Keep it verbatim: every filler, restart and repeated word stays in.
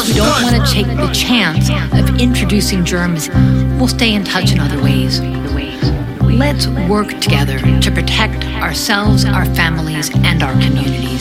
We don't want to take the chance of introducing germs. We'll stay in touch in other ways. Let's work together to protect ourselves, our families, and our communities.